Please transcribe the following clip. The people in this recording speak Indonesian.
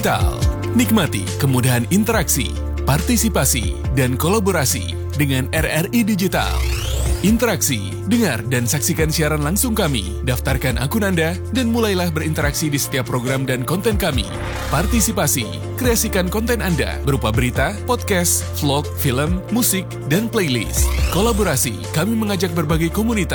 Digital. Nikmati kemudahan interaksi, partisipasi, dan kolaborasi dengan RRI Digital. Interaksi, dengar dan saksikan siaran langsung kami, daftarkan akun Anda, dan mulailah berinteraksi di setiap program dan konten kami. Partisipasi, kreasikan konten Anda berupa berita, podcast, vlog, film, musik, dan playlist. Kolaborasi, kami mengajak berbagai komunitas